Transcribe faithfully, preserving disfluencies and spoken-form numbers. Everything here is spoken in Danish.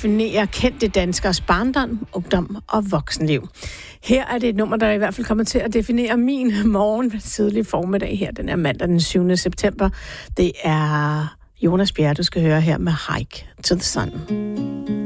definerer kendte danskers barndom, ungdom og voksenliv. Her er det et nummer, der i hvert fald kommer til at definere min morgen tidlig formiddag her. Den er mandag den syvende september. Det er Jonas Bjerre, du skal høre her med Hike to the Sun.